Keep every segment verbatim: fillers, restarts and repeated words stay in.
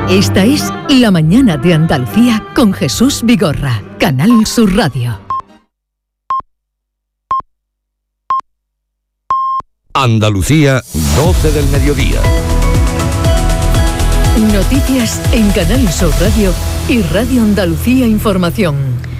Esta es La Mañana de Andalucía con Jesús Vigorra, Canal Sur Radio. Andalucía, doce del mediodía. Noticias en Canal Sur Radio y Radio Andalucía Información.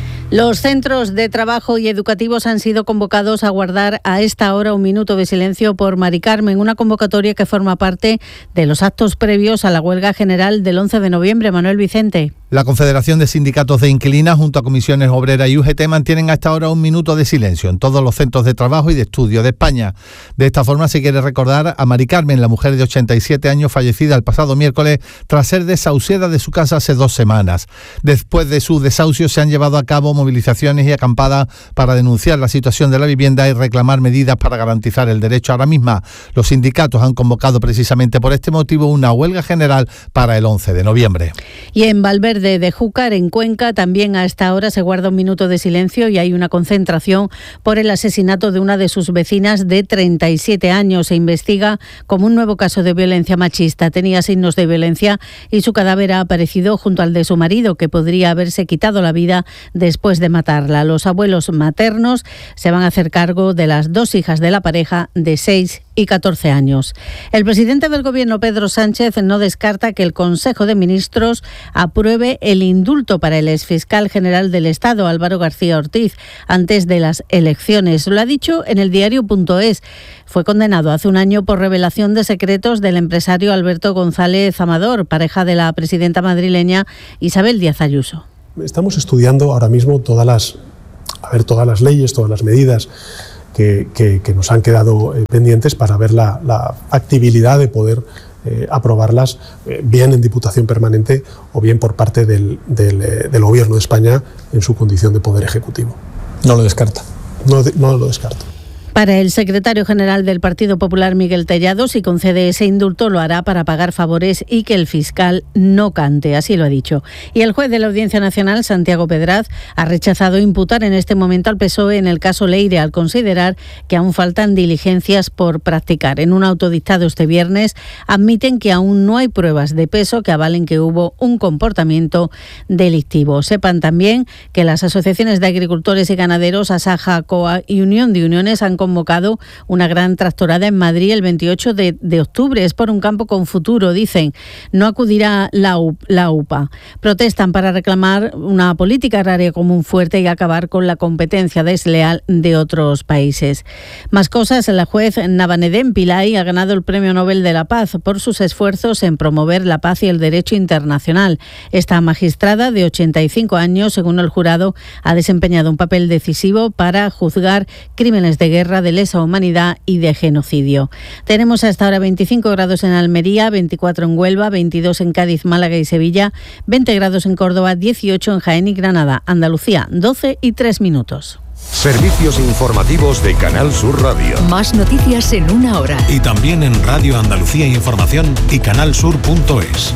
Los centros de trabajo y educativos han sido convocados a guardar a esta hora un minuto de silencio por Mari Carmen, una convocatoria que forma parte de los actos previos a la huelga general del once de noviembre. Manuel Vicente. La Confederación de Sindicatos de Inquilinas, junto a Comisiones Obreras y U G T, mantienen hasta ahora un minuto de silencio en todos los centros de trabajo y de estudio de España. De esta forma se quiere recordar a Mari Carmen, la mujer de ochenta y siete años fallecida el pasado miércoles tras ser desahuciada de su casa hace dos semanas. Después de su desahucio se han llevado a cabo movilizaciones y acampadas para denunciar la situación de la vivienda y reclamar medidas para garantizar el derecho a la misma. Los sindicatos han convocado precisamente por este motivo una huelga general para el once de noviembre. Y en Valverde de Júcar, en Cuenca, también a esta hora se guarda un minuto de silencio y hay una concentración por el asesinato de una de sus vecinas de treinta y siete años. Se investiga como un nuevo caso de violencia machista. Tenía signos de violencia y su cadáver ha aparecido junto al de su marido, que podría haberse quitado la vida después de matarla. Los abuelos maternos se van a hacer cargo de las dos hijas de la pareja de seis y catorce años. El presidente del Gobierno, Pedro Sánchez, no descarta que el Consejo de Ministros apruebe el indulto para el exfiscal general del Estado, Álvaro García Ortiz, antes de las elecciones. Lo ha dicho en el diario punto es. Fue condenado hace un año por revelación de secretos del empresario Alberto González Amador, pareja de la presidenta madrileña Isabel Díaz Ayuso. Estamos estudiando ahora mismo todas las, a ver, todas las leyes, todas las medidas Que, que, que nos han quedado eh, pendientes para ver la, la factibilidad de poder eh, aprobarlas eh, bien en Diputación Permanente o bien por parte del, del, eh, del Gobierno de España en su condición de Poder Ejecutivo. No lo descarta. No, no lo descarto. Para el secretario general del Partido Popular, Miguel Tellado, si concede ese indulto lo hará para pagar favores y que el fiscal no cante, así lo ha dicho. Y el juez de la Audiencia Nacional, Santiago Pedraz, ha rechazado imputar en este momento al P S O E en el caso Leire, al considerar que aún faltan diligencias por practicar. En un autodictado este viernes admiten que aún no hay pruebas de peso que avalen que hubo un comportamiento delictivo. Sepan también que las asociaciones de agricultores y ganaderos, Asaja, COA y Unión de Uniones han convocado una gran tractorada en Madrid el veintiocho de octubre. Es por un campo con futuro, dicen. No acudirá la, U, la UPA. Protestan para reclamar una política agraria común fuerte y acabar con la competencia desleal de otros países. Más cosas, la juez Navanedén Pillay ha ganado el Premio Nobel de la Paz por sus esfuerzos en promover la paz y el derecho internacional. Esta magistrada de ochenta y cinco años, según el jurado, ha desempeñado un papel decisivo para juzgar crímenes de guerra, de lesa humanidad y de genocidio. Tenemos hasta ahora veinticinco grados en Almería, veinticuatro en Huelva, veintidós en Cádiz, Málaga y Sevilla, veinte grados en Córdoba, dieciocho en Jaén y Granada. Andalucía, doce y tres minutos. Servicios informativos de Canal Sur Radio. Más noticias en una hora. Y también en Radio Andalucía Información y canalsur punto es.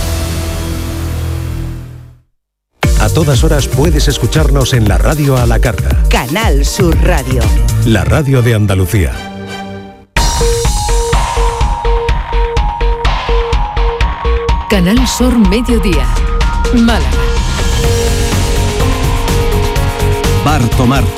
A todas horas puedes escucharnos en la radio a la carta. Canal Sur Radio. La radio de Andalucía. Canal Sur Mediodía. Málaga. Barto Martos.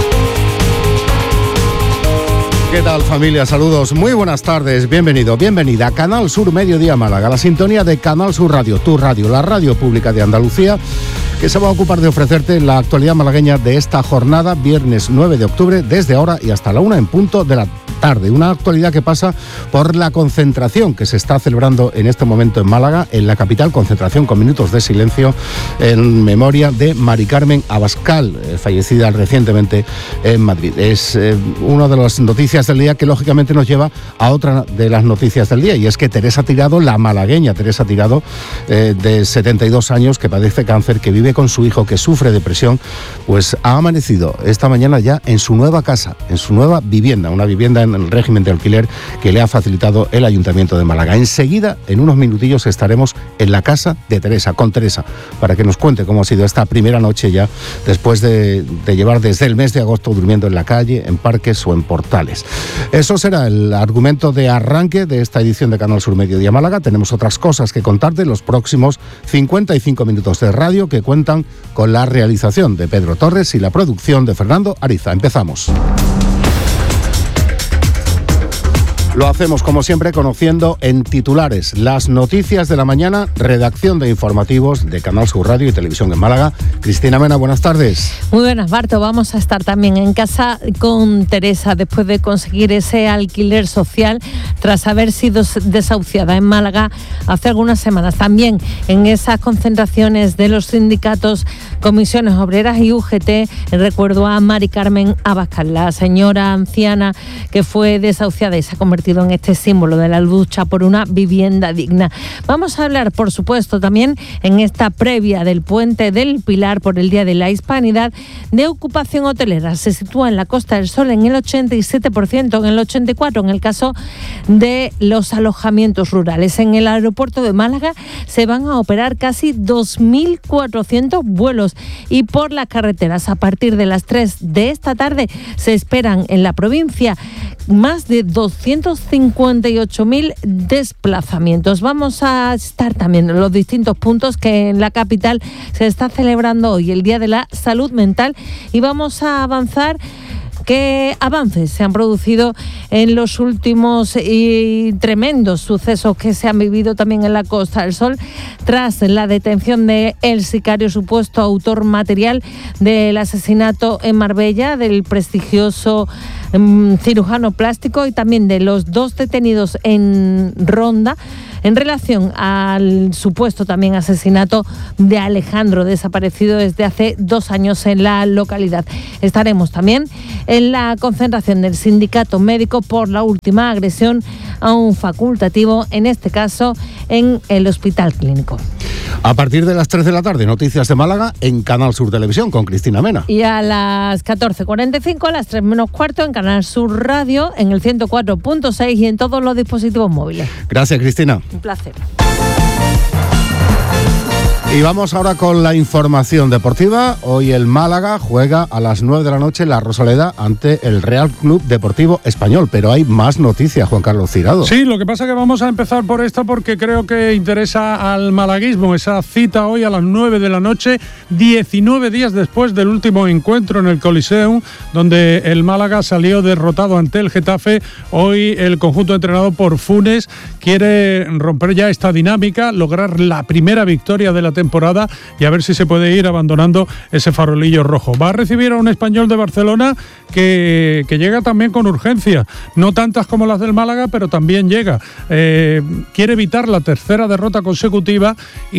¿Qué tal, familia? Saludos, muy buenas tardes, bienvenido, bienvenida a Canal Sur Mediodía Málaga, la sintonía de Canal Sur Radio, tu radio, la radio pública de Andalucía, que se va a ocupar de ofrecerte la actualidad malagueña de esta jornada, viernes nueve de octubre, desde ahora y hasta la una en punto de la tarde. Una actualidad que pasa por la concentración que se está celebrando en este momento en Málaga, en la capital, concentración con minutos de silencio en memoria de Mari Carmen Abascal, eh, fallecida recientemente en Madrid. Es eh, una de las noticias del día que lógicamente nos lleva a otra de las noticias del día, y es que Teresa Tirado, la malagueña Teresa Tirado, eh, de setenta y dos años, que padece cáncer, que vive con su hijo, que sufre depresión, pues ha amanecido esta mañana ya en su nueva casa, en su nueva vivienda, una vivienda en también el régimen de alquiler que le ha facilitado el Ayuntamiento de Málaga. Enseguida, en unos minutillos, estaremos en la casa de Teresa, con Teresa, para que nos cuente cómo ha sido esta primera noche ya, después de, de llevar desde el mes de agosto durmiendo en la calle, en parques o en portales. Eso será el argumento de arranque de esta edición de Canal Sur Mediodía Málaga. Tenemos otras cosas que contarte en los próximos cincuenta y cinco minutos de radio que cuentan con la realización de Pedro Torres y la producción de Fernando Ariza. Empezamos. Lo hacemos, como siempre, conociendo en titulares las noticias de la mañana, redacción de informativos de Canal Sur Radio y Televisión en Málaga. Cristina Mena, buenas tardes. Muy buenas, Barto. Vamos a estar también en casa con Teresa después de conseguir ese alquiler social tras haber sido desahuciada en Málaga hace algunas semanas. También en esas concentraciones de los sindicatos, comisiones obreras y U G T, en recuerdo a Mari Carmen Abascal, la señora anciana que fue desahuciada y se ha convertido en este símbolo de la lucha por una vivienda digna. Vamos a hablar, por supuesto, también en esta previa del Puente del Pilar por el Día de la Hispanidad, de ocupación hotelera. Se sitúa en la Costa del Sol en el ochenta y siete por ciento, en el ochenta y cuatro por ciento en el caso de los alojamientos rurales. En el aeropuerto de Málaga se van a operar casi dos mil cuatrocientos vuelos y por las carreteras a partir de las tres de esta tarde se esperan en la provincia más de doscientos cincuenta y ocho mil desplazamientos. Vamos a estar también en los distintos puntos que en la capital se está celebrando hoy el Día de la Salud Mental y vamos a avanzar qué avances se han producido en los últimos y tremendos sucesos que se han vivido también en la Costa del Sol tras la detención de el sicario supuesto autor material del asesinato en Marbella del prestigioso um, cirujano plástico y también de los dos detenidos en Ronda en relación al supuesto también asesinato de Alejandro, desaparecido desde hace dos años en la localidad. Estaremos también en la concentración del sindicato médico por la última agresión a un facultativo, en este caso en el Hospital Clínico. A partir de las tres de la tarde, noticias de Málaga en Canal Sur Televisión con Cristina Mena. Y a las catorce cuarenta y cinco, a las tres menos cuarto, en Canal Sur Radio, en el ciento cuatro punto seis y en todos los dispositivos móviles. Gracias, Cristina. Un placer. Y vamos ahora con la información deportiva. Hoy el Málaga juega a las nueve de la noche en la Rosaleda ante el Real Club Deportivo Español. Pero hay más noticias, Juan Carlos Cirado. Sí, lo que pasa es que vamos a empezar por esta porque creo que interesa al malaguismo. Esa cita hoy a las nueve de la noche, diecinueve días después del último encuentro en el Coliseum, donde el Málaga salió derrotado ante el Getafe. Hoy el conjunto entrenado por Funes quiere romper ya esta dinámica, lograr la primera victoria de la temporada y a ver si se puede ir abandonando ese farolillo rojo. Va a recibir a un Español de Barcelona que, que llega también con urgencia, no tantas como las del Málaga, pero también llega. Eh, quiere evitar la tercera derrota consecutiva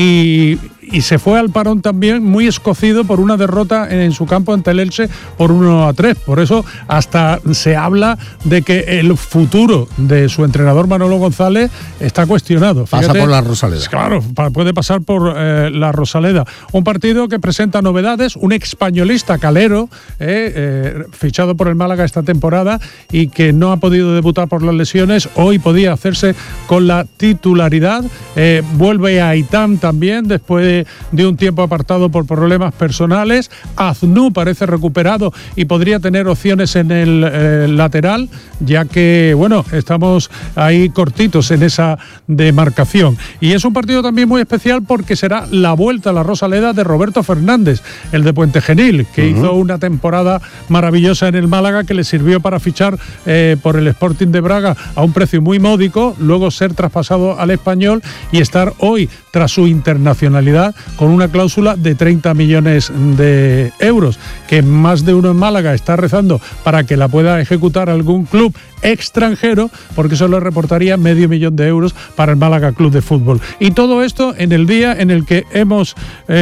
y, y se fue al parón también muy escocido por una derrota en su campo ante el Elche por uno a tres. Por eso hasta se habla de que el futuro de su entrenador Manolo González está cuestionado. Fíjate, pasa por la Rosaleda. Claro, puede pasar por eh, la Rosaleda. Un partido que presenta novedades, un españolista Calero, eh, eh, fichado por el Málaga esta temporada y que no ha podido debutar por las lesiones, hoy podía hacerse con la titularidad. Eh, vuelve a Aitán también después de, de un tiempo apartado por problemas personales. Aznu parece recuperado y podría tener opciones en el eh, lateral, ya que, bueno, estamos ahí cortitos en esa demarcación. Y es un partido también muy especial porque será la vuelta a la Rosaleda de Roberto Fernández, el de Puente Genil, que uh-huh. hizo una temporada maravillosa en el Málaga que le sirvió para fichar eh, por el Sporting de Braga a un precio muy módico, luego ser traspasado al Español y estar hoy, tras su internacionalidad, con una cláusula de treinta millones de euros, que más de uno en Málaga está rezando para que la pueda ejecutar algún club extranjero, porque eso le reportaría medio millón de euros para el Málaga Club de Fútbol. Y todo esto en el día en el que hemos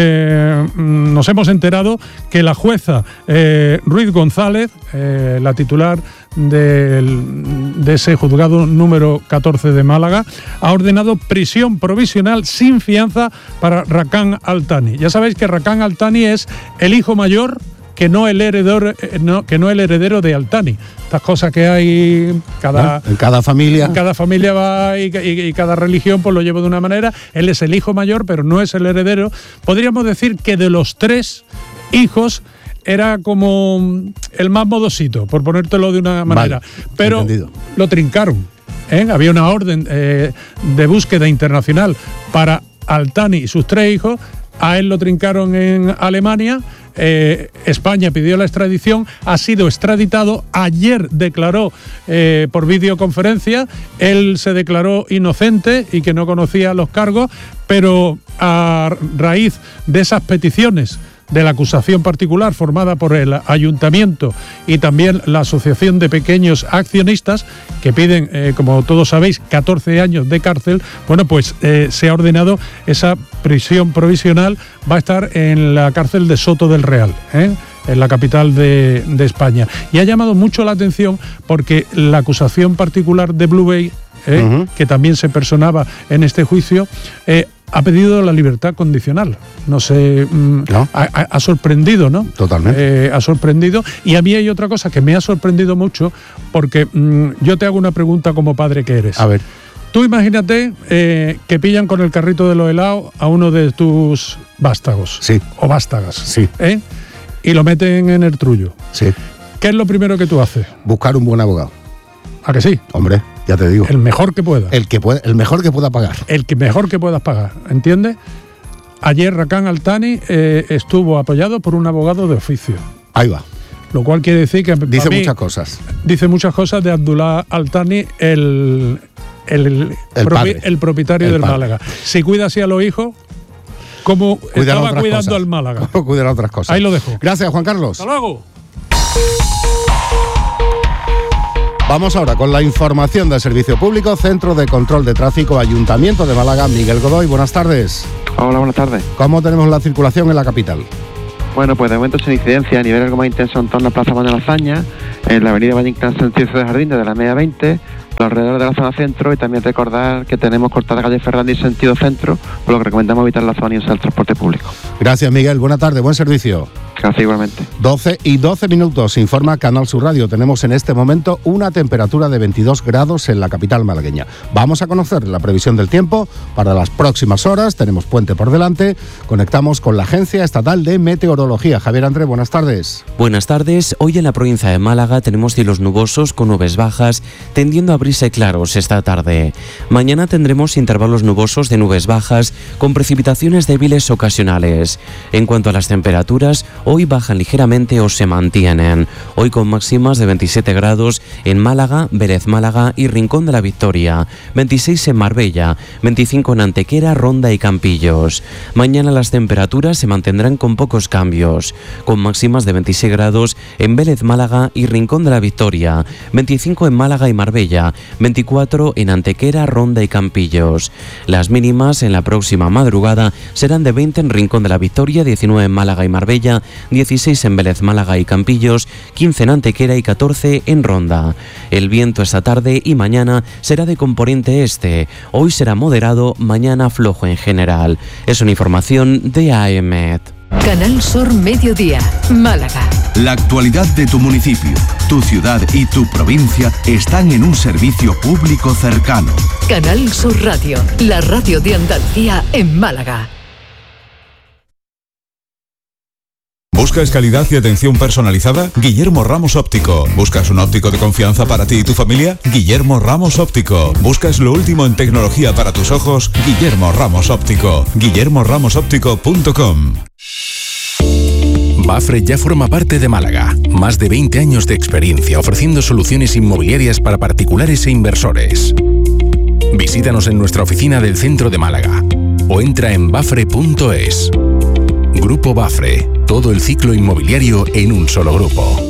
eh, nos hemos enterado que la jueza eh, Ruiz González, eh, la titular del, de ese juzgado número catorce de Málaga, ha ordenado prisión provisional sin fianza para Rakan Altani. Ya sabéis que Rakan Altani es el hijo mayor que no el heredero, eh, no, que no el heredero de Altani. Estas cosas que hay cada, en cada familia. En cada familia va y, y, y cada religión pues lo lleva de una manera. Él es el hijo mayor, pero no es el heredero. Podríamos decir que de los tres hijos era como el más modosito, por ponértelo de una manera. Vale, pero entendido. Lo trincaron. ¿eh? Había una orden eh, de búsqueda internacional para Altani y sus tres hijos. A él lo trincaron en Alemania. Eh, España pidió la extradición, ha sido extraditado. Ayer declaró eh, por videoconferencia. Él se declaró inocente y que no conocía los cargos, pero a raíz de esas peticiones de la acusación particular formada por el ayuntamiento y también la asociación de pequeños accionistas que piden, eh, como todos sabéis, catorce años de cárcel, bueno, pues eh, se ha ordenado esa prisión provisional. Va a estar en la cárcel de Soto del Real, ¿eh? en la capital de, de España. Y ha llamado mucho la atención porque la acusación particular de Blue Bay, ¿eh? uh-huh. que también se personaba en este juicio, eh, ha pedido la libertad condicional. No sé, mmm, ¿No? ha, ha sorprendido, ¿no? Totalmente. Eh, ha sorprendido. Y a mí hay otra cosa que me ha sorprendido mucho, porque mmm, yo te hago una pregunta como padre que eres. A ver. Tú imagínate eh, que pillan con el carrito de los helados a uno de tus vástagos. Sí. O vástagas. Sí. ¿eh? Y lo meten en el trullo. Sí. ¿Qué es lo primero que tú haces? Buscar un buen abogado. ¿A que sí? Hombre, ya te digo. El mejor que pueda. El que pueda, el mejor que pueda pagar. El que mejor que puedas pagar, ¿entiendes? Ayer Rakan Altani eh, estuvo apoyado por un abogado de oficio. Ahí va. Lo cual quiere decir que... Dice mí, muchas cosas. Dice muchas cosas de Abdullah Altani, el, el, el, el, propi, el propietario el del padre. Málaga. Si cuida así a los hijos, como Cuidar estaba cuidando cosas. al Málaga. Cuidar otras cosas. Ahí lo dejo. Gracias, Juan Carlos. Hasta luego. Vamos ahora con la información del Servicio Público, Centro de Control de Tráfico, Ayuntamiento de Málaga. Miguel Godoy, buenas tardes. Hola, buenas tardes. ¿Cómo tenemos la circulación en la capital? Bueno, pues de momento sin incidencia, a nivel algo más intenso en torno a Plaza Manuel Azaña, en la avenida Valle Inclán sentido de Jardín desde la media veinte, alrededor de la zona centro, y también recordar que tenemos cortada calle Fernández sentido centro, por lo que recomendamos evitar la zona y usar el transporte público. Gracias, Miguel. Buenas tardes, buen servicio. Gracias, igualmente. doce y doce minutos, informa Canal Sur Radio. Tenemos en este momento una temperatura de veintidós grados en la capital malagueña. Vamos a conocer la previsión del tiempo para las próximas horas. Tenemos puente por delante. Conectamos con la Agencia Estatal de Meteorología. Javier André, buenas tardes. Buenas tardes. Hoy en la provincia de Málaga tenemos cielos nubosos con nubes bajas, tendiendo a abrirse claros esta tarde. Mañana tendremos intervalos nubosos de nubes bajas con precipitaciones débiles ocasionales. En cuanto a las temperaturas, hoy bajan ligeramente o se mantienen. Hoy con máximas de veintisiete grados en Málaga, Vélez Málaga y Rincón de la Victoria, veintiséis en Marbella, veinticinco en Antequera, Ronda y Campillos. Mañana las temperaturas se mantendrán con pocos cambios, con máximas de veintiséis grados en Vélez Málaga y Rincón de la Victoria, veinticinco en Málaga y Marbella, veinticuatro en Antequera, Ronda y Campillos. Las mínimas en la próxima madrugada serán de veinte en Rincón de la Victoria, diecinueve en Málaga y Marbella, dieciséis en Vélez Málaga y Campillos, quince en Antequera y catorce en Ronda. El viento esta tarde y mañana será de componente este. Hoy será moderado, mañana flojo en general. Es una información de A E M E T. Canal Sur Mediodía, Málaga. La actualidad de tu municipio, tu ciudad y tu provincia están en un servicio público cercano. Canal Sur Radio, la radio de Andalucía en Málaga. ¿Buscas calidad y atención personalizada? Guillermo Ramos Óptico. ¿Buscas un óptico de confianza para ti y tu familia? Guillermo Ramos Óptico. ¿Buscas lo último en tecnología para tus ojos? Guillermo Ramos Óptico. guillermo ramos óptico punto com. Bafre ya forma parte de Málaga. Más de veinte años de experiencia ofreciendo soluciones inmobiliarias para particulares e inversores. Visítanos en nuestra oficina del centro de Málaga o entra en bafre punto es. Grupo Bafre, todo el ciclo inmobiliario en un solo grupo.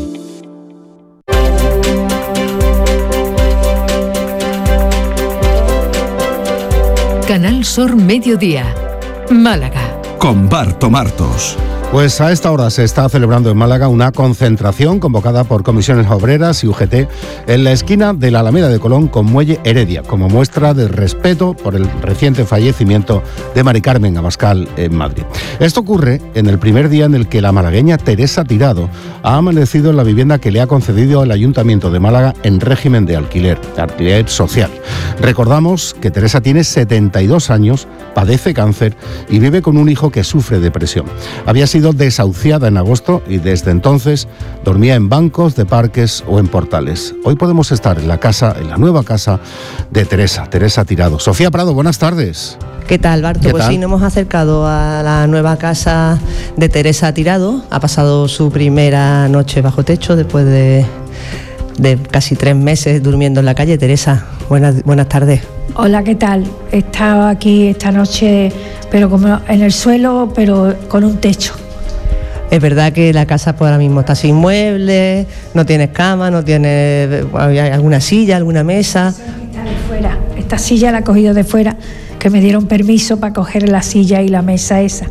Canal Sur Mediodía, Málaga. Con Barto Martos. Pues a esta hora se está celebrando en Málaga una concentración convocada por comisiones obreras y U G T en la esquina de la Alameda de Colón con Muelle Heredia, como muestra de respeto por el reciente fallecimiento de Mari Carmen Abascal en Madrid. Esto ocurre en el primer día en el que la malagueña Teresa Tirado ha amanecido en la vivienda que le ha concedido el Ayuntamiento de Málaga en régimen de alquiler, de alquiler social. Recordamos que Teresa tiene setenta y dos años, padece cáncer y vive con un hijo que sufre depresión. Había sido desahuciada en agosto y desde entonces dormía en bancos de parques o en portales. Hoy podemos estar en la casa, en la nueva casa de Teresa, Teresa Tirado. Sofía Prado, buenas tardes. ¿Qué tal, Barto? ¿Qué pues tal? sí, nos hemos acercado a la nueva casa de Teresa Tirado. Ha pasado su primera noche bajo techo después de, de casi tres meses durmiendo en la calle. Teresa, buenas, buenas tardes. Hola, ¿qué tal? He estado aquí esta noche, pero como en el suelo, pero con un techo. Es verdad que la casa pues, ahora mismo está sin muebles, no tienes cama, no tienes alguna silla, alguna mesa. Está de fuera. Esta silla la he cogido de fuera, que me dieron permiso para coger la silla y la mesa esa.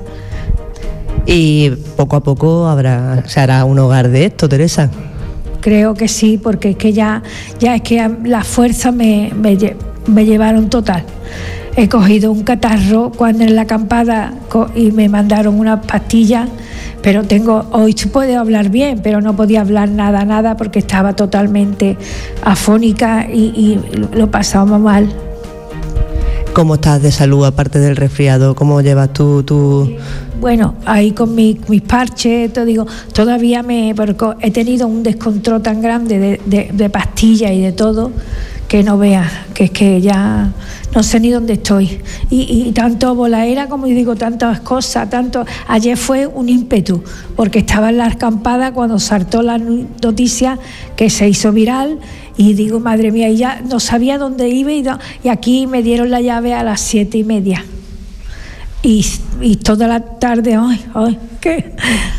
Y poco a poco habrá, se hará un hogar de esto, Teresa. Creo que sí, porque es que ya, ya es que las fuerzas me, me, me llevaron total. He cogido un catarro cuando en la acampada y me mandaron unas pastillas, pero tengo, hoy puedo hablar bien, pero no podía hablar nada, nada, porque estaba totalmente afónica y, y lo pasaba mal. ¿Cómo estás de salud, aparte del resfriado? ¿Cómo llevas tú tu...? Bueno, ahí con mi, mis parches, te digo, todavía me... porque he tenido un descontrol tan grande de, de, de pastillas y de todo, que no veas, que es que ya no sé ni dónde estoy. Y, y tanto volaera, como digo, tantas cosas, tanto... Ayer fue un ímpetu, porque estaba en la acampada cuando saltó la noticia que se hizo viral, y digo, madre mía, y ya no sabía dónde iba, y, no, y aquí me dieron la llave a las siete y media. Y, y toda la tarde, ay, ay, ¿qué?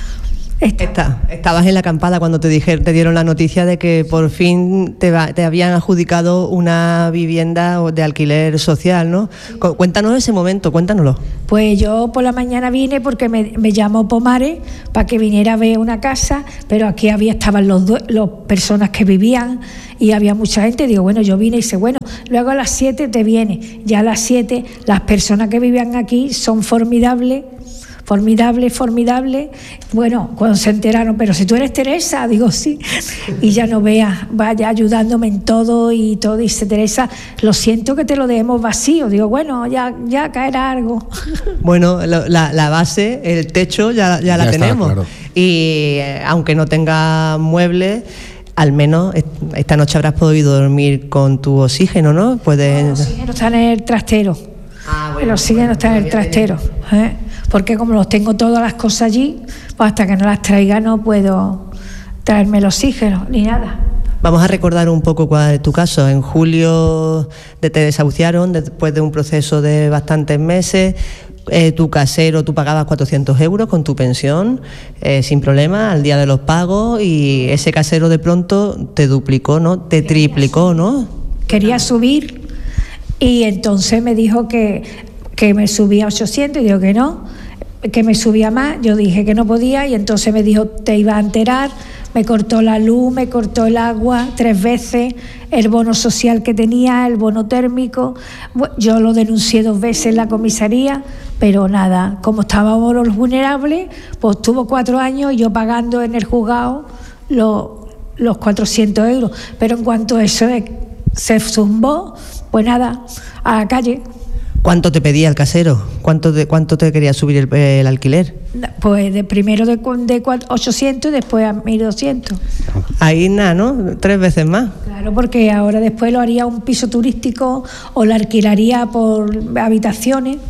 Está, estabas en la acampada cuando te dijeron, te dieron la noticia de que por fin te, va, te habían adjudicado una vivienda de alquiler social, ¿no? Cuéntanos ese momento, cuéntanoslo. Pues yo por la mañana vine porque me, me llamó Pomares para que viniera a ver una casa, pero aquí había estaban los dos, las personas que vivían y había mucha gente. Digo, bueno, yo vine y dice, bueno, luego a las siete te viene. Ya a las siete las personas que vivían aquí son formidables. Formidable, formidable. Bueno, cuando se enteraron, pero si tú eres Teresa, digo sí, y ya no veas, vaya ayudándome en todo y todo. Dice Teresa, lo siento que te lo dejemos vacío. Digo, bueno, ya, ya caerá algo. Bueno, la, la base, el techo, ya, ya la ya tenemos. Está, claro. Y eh, aunque no tenga muebles, al menos esta noche habrás podido dormir con tu oxígeno, ¿no? Puedes... El oxígeno está en el trastero. Ah, bueno, el oxígeno bueno, está en el trastero. ¿eh? Porque como los tengo todas las cosas allí, pues hasta que no las traiga no puedo traerme el oxígeno ni nada. Vamos a recordar un poco cuál es tu caso. En julio te desahuciaron después de un proceso de bastantes meses. Eh, tu casero, tú pagabas cuatrocientos euros con tu pensión, eh, sin problema, al día de los pagos, y ese casero de pronto te duplicó, ¿no? Te triplicó, ¿no? Quería subir y entonces me dijo que, que me subía a ochocientos y digo que no, que me subía más. Yo dije que no podía y entonces me dijo te iba a enterar. Me cortó la luz, me cortó el agua tres veces, el bono social que tenía, el bono térmico. Yo lo denuncié dos veces en la comisaría, pero nada, como estábamos los vulnerables, pues tuvo cuatro años y yo pagando en el juzgado los, los cuatrocientos euros. Pero en cuanto eso se zumbó, pues nada, a la calle. ¿Cuánto te pedía el casero? ¿Cuánto te, cuánto te quería subir el, el alquiler? Pues de primero de, de ochocientos y después a mil doscientos. Ahí nada, ¿no? Tres veces más. Claro, porque ahora después lo haría un piso turístico o lo alquilaría por habitaciones.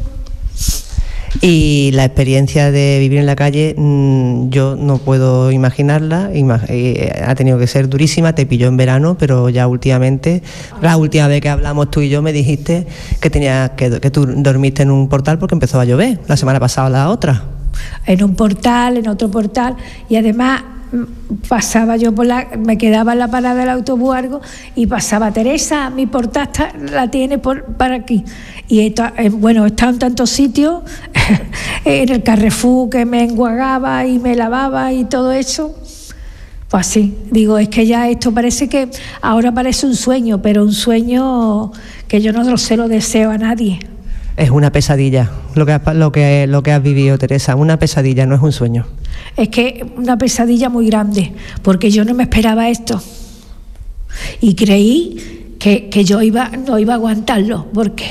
Y la experiencia de vivir en la calle, mmm, yo no puedo imaginarla, Ima- eh, ha tenido que ser durísima. Te pilló en verano, pero ya últimamente, la última vez que hablamos tú y yo me dijiste que tenías que, que tú dormiste en un portal porque empezó a llover, la semana pasada la otra. En un portal, en otro portal, y además pasaba yo por la, me quedaba en la parada del autobús algo y pasaba Teresa, mi portada la tiene por para aquí. Y está, eh, bueno, he estado en tantos sitios, en el Carrefour que me enjuagaba y me lavaba y todo eso. Pues así, digo, es que ya esto parece que ahora parece un sueño, pero un sueño que yo no se lo deseo a nadie. Es una pesadilla lo que, has, lo, que, lo que has vivido, Teresa, una pesadilla, no es un sueño. Es que una pesadilla muy grande, porque yo no me esperaba esto. Y creí que, que yo iba, no iba a aguantarlo, porque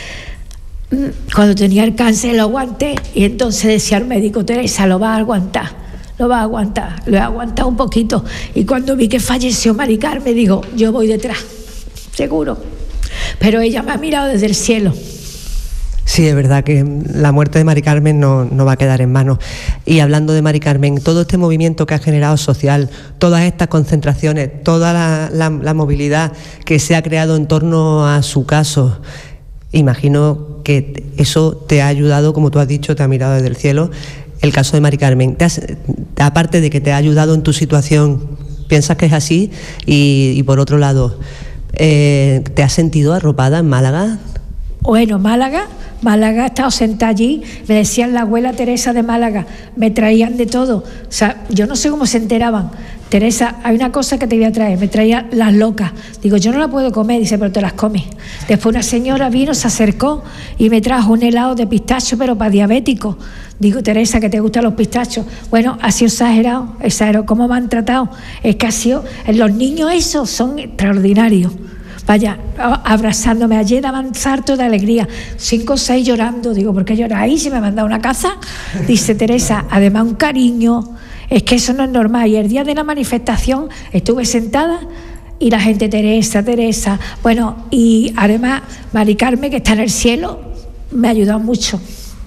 cuando tenía el cáncer lo aguanté, y entonces decía el médico, Teresa, lo vas a aguantar. Lo va a aguantar, lo he aguantado un poquito, y cuando vi que falleció Mari Carmen, digo, yo voy detrás, seguro, pero ella me ha mirado desde el cielo. Sí, es verdad que la muerte de Mari Carmen no, no va a quedar en vano. Y hablando de Mari Carmen, todo este movimiento que ha generado social, todas estas concentraciones, toda la, la, la movilidad que se ha creado en torno a su caso, imagino que eso te ha ayudado, como tú has dicho, te ha mirado desde el cielo. El caso de Mari Carmen, ¿te has, aparte de que te ha ayudado en tu situación, piensas que es así? Y, y por otro lado, eh, ¿te has sentido arropada en Málaga? Bueno, Málaga, Málaga, he estado sentada allí, me decían la abuela Teresa de Málaga, me traían de todo. O sea, yo no sé cómo se enteraban. Teresa, hay una cosa que te voy a traer, me traía las locas. Digo, yo no la puedo comer, dice, pero te las comes. Después una señora vino, se acercó y me trajo un helado de pistacho, pero para diabéticos. Digo, Teresa, que te gustan los pistachos. Bueno, ha sido exagerado, exagerado, ¿cómo me han tratado? Es que ha sido, los niños esos son extraordinarios. Vaya, abrazándome, ayer daban saltos de alegría, cinco o seis llorando. Digo, ¿por qué lloráis si me han dado una caza? Dice Teresa, además un cariño, es que eso no es normal. Y el día de la manifestación estuve sentada y la gente, Teresa, Teresa, bueno, y además Mari Carmen, que está en el cielo, me ha ayudado mucho.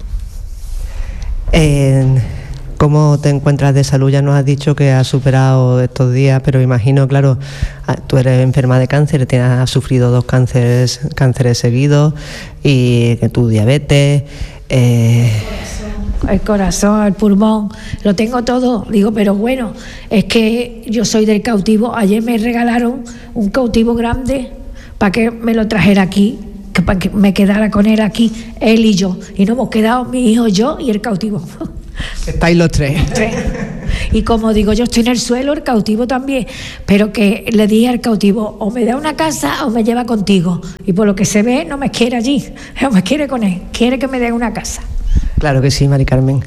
Eh, ¿Cómo te encuentras de salud? Ya nos has dicho que has superado estos días, pero imagino, claro, tú eres enferma de cáncer, tienes, has sufrido dos cánceres, cánceres seguidos, y tu diabetes. Eh... El corazón, el pulmón, lo tengo todo. Digo, pero bueno, es que yo soy del cautivo. Ayer me regalaron un cautivo grande para que me lo trajera aquí, que para que me quedara con él aquí, él y yo. Y nos hemos quedado mi hijo, yo y el cautivo. Estáis los tres. tres. Y como digo, yo estoy en el suelo, el cautivo también, pero que le dije al cautivo, o me da una casa o me lleva contigo. Y por lo que se ve, no me quiere allí, no me quiere con él, quiere que me dé una casa. Claro que sí, Mari Carmen.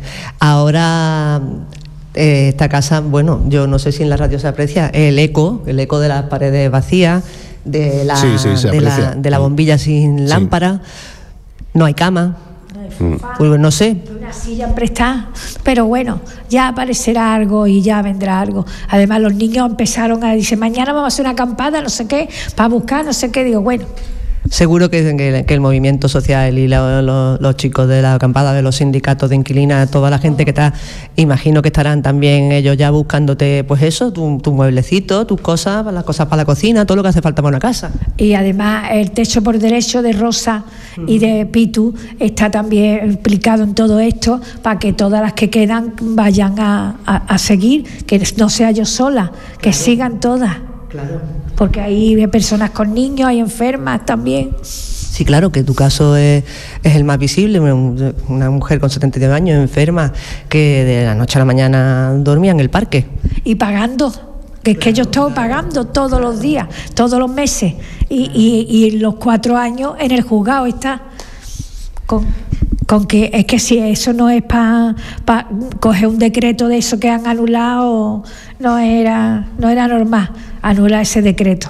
Ahora, eh, esta casa, bueno, yo no sé si en la radio se aprecia el eco, el eco de las paredes vacías, de la, sí, sí, de la, de la bombilla sin lámpara, sí. No hay cama. Pues no sé. Una silla prestada, pero bueno, ya aparecerá algo y ya vendrá algo. Además, los niños empezaron a decir, mañana vamos a hacer una acampada, no sé qué, para buscar, no sé qué. Digo, bueno. Seguro que, que, que el movimiento social y lo, lo, los chicos de la acampada, de los sindicatos de inquilinas, toda la gente que está, imagino que estarán también ellos ya buscándote, pues eso, tu, tu mueblecito, tus cosas, las cosas para la cocina, todo lo que hace falta para una casa. Y además el techo por derecho de Rosa y de Pitu está también implicado en todo esto, para que todas las que quedan vayan a, a, a seguir, que no sea yo sola, que claro. Sigan todas. Claro. Porque hay personas con niños, hay enfermas también. Sí, claro, que tu caso es, es el más visible, una mujer con setenta y nueve años enferma que de la noche a la mañana dormía en el parque. Y pagando, que es que yo estoy pagando todos los días, todos los meses, y, y, y los cuatro años en el juzgado está con... Con que es que si eso no es para pa coger un decreto de eso que han anulado, no era, no era normal anular ese decreto.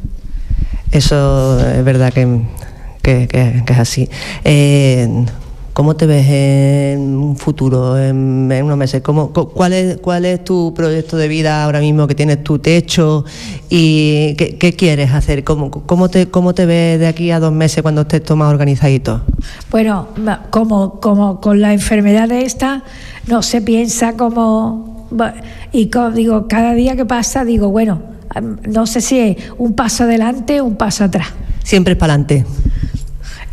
Eso es verdad que, que, que, que es así. Eh, ¿Cómo te ves en un futuro, en, en unos meses? ¿Cómo, cuál, es, ¿Cuál es tu proyecto de vida ahora mismo que tienes tu techo? ¿Y qué, qué quieres hacer? ¿Cómo, cómo, te, ¿Cómo te ves de aquí a dos meses cuando estés todo más organizadito? Bueno, como, como con la enfermedad de esta, no se piensa como... Y como digo, cada día que pasa, digo, bueno, no sé si es un paso adelante o un paso atrás. Siempre es para adelante.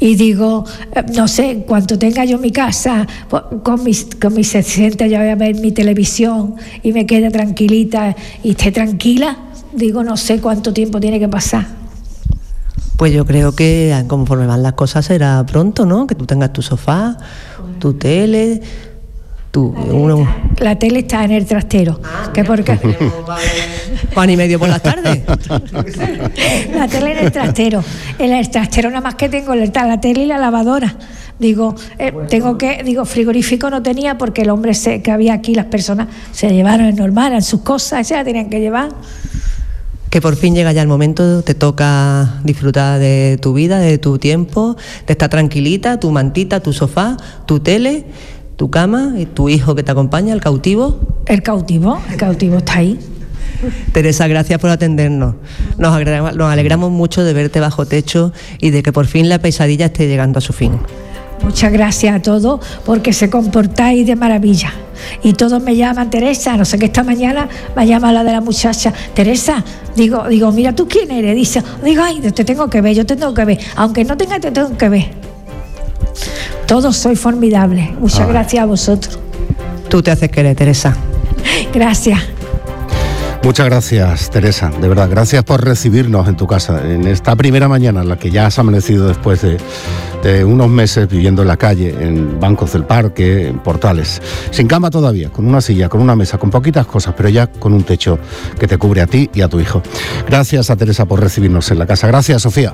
Y digo, eh, no sé, en cuanto tenga yo mi casa, pues, con mis, con mis sesenta ya voy a ver mi televisión y me quede tranquilita y esté tranquila, digo, no sé cuánto tiempo tiene que pasar. Pues yo creo que conforme van las cosas será pronto, ¿no? Que tú tengas tu sofá, tu tele, tu... La tele, uno... está, la tele está en el trastero. Ah, que porque... Pan y medio por las tardes. La tele en el trastero. En el trastero nada más que tengo la tele y la lavadora. Digo, eh, tengo que, digo, frigorífico no tenía porque el hombre se, que había aquí, las personas se llevaron, es normal, eran sus cosas, se las tenían que llevar. Que por fin llega ya el momento, te toca disfrutar de tu vida, de tu tiempo, de estar tranquilita, tu mantita, tu sofá, tu tele, tu cama y tu hijo que te acompaña, el cautivo. El cautivo, el cautivo está ahí. Teresa, gracias por atendernos. Nos alegramos, nos alegramos mucho de verte bajo techo y de que por fin la pesadilla esté llegando a su fin. Muchas gracias a todos porque se comportáis de maravilla. Y todos me llaman Teresa, no sé qué, esta mañana me llama la de la muchacha, Teresa, digo, digo, mira, ¿tú quién eres? Dice, digo, ay, te tengo que ver, yo te tengo que ver, aunque no tenga, te tengo que ver. Todos sois formidables, muchas ah. gracias a vosotros. Tú te haces querer, Teresa. Gracias. Muchas gracias, Teresa, de verdad, gracias por recibirnos en tu casa en esta primera mañana en la que ya has amanecido después de, de unos meses viviendo en la calle, en bancos del parque, en portales, sin cama todavía, con una silla, con una mesa, con poquitas cosas, pero ya con un techo que te cubre a ti y a tu hijo. Gracias a Teresa por recibirnos en la casa. Gracias, Sofía.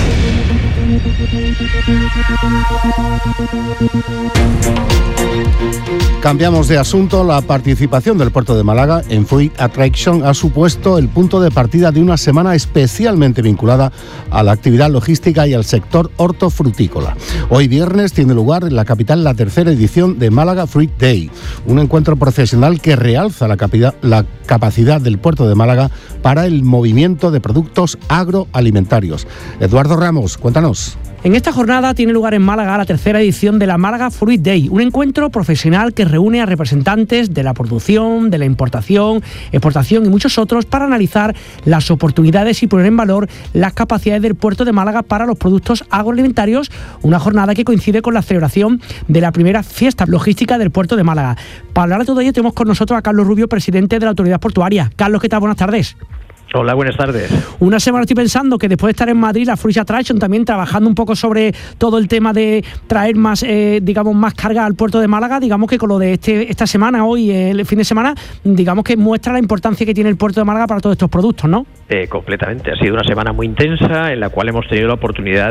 Cambiamos de asunto. La participación del Puerto de Málaga en Fruit Attraction ha supuesto el punto de partida de una semana especialmente vinculada a la actividad logística y al sector hortofrutícola. Hoy viernes tiene lugar en la capital la tercera edición de Málaga Fruit Day, un encuentro profesional que realza la, capacidad, la capacidad del Puerto de Málaga para el movimiento de productos agroalimentarios. Eduardo Ramos, cuéntanos. En esta jornada tiene lugar en Málaga la tercera edición de la Málaga Fruit Day, un encuentro profesional que reúne a representantes de la producción, de la importación, exportación y muchos otros para analizar las oportunidades y poner en valor las capacidades del Puerto de Málaga para los productos agroalimentarios, una jornada que coincide con la celebración de la primera fiesta logística del Puerto de Málaga. Para hablar de todo ello tenemos con nosotros a Carlos Rubio, presidente de la Autoridad Portuaria. Carlos, ¿qué tal? Buenas tardes. Hola, buenas tardes. Una semana estoy pensando que después de estar en Madrid, la Fruit Attraction también trabajando un poco sobre todo el tema de traer más, eh, digamos, más carga al puerto de Málaga, digamos que con lo de este esta semana, hoy, el fin de semana, digamos que muestra la importancia que tiene el puerto de Málaga para todos estos productos, ¿no? Eh, completamente. Ha sido una semana muy intensa en la cual hemos tenido la oportunidad